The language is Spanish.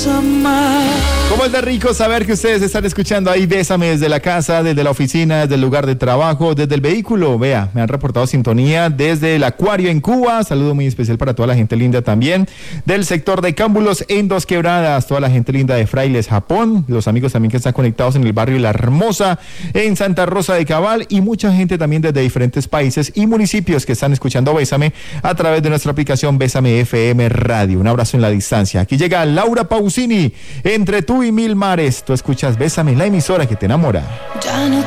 ¿Cómo es de rico saber que ustedes están escuchando ahí Bésame desde la casa, desde la oficina, desde el lugar de trabajo, desde el vehículo? Vea, me han reportado sintonía desde el Acuario en Cuba. Saludo muy especial para toda la gente linda también del sector de Cámbulos en Dos Quebradas, toda la gente linda de Frailes, Japón, los amigos también que están conectados en el barrio La Hermosa, en Santa Rosa de Cabal, y mucha gente también desde diferentes países y municipios que están escuchando Bésame a través de nuestra aplicación Bésame FM Radio. Un abrazo en la distancia. Aquí llega Laura Pausini, Entre tú y mil mares. Tú escuchas Bésame, la emisora que te enamora. Ya no